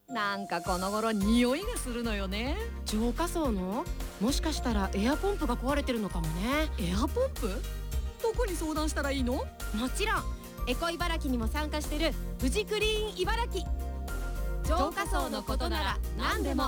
なんかこの頃匂いがするのよね。 浄化槽の？もしかしたらエアポンプが壊れてるのかもね。 エアポンプ？どこに相談したらいいの？ もちろんエコ茨城にも参加してるフジクリーン茨城。浄化槽のことなら何でも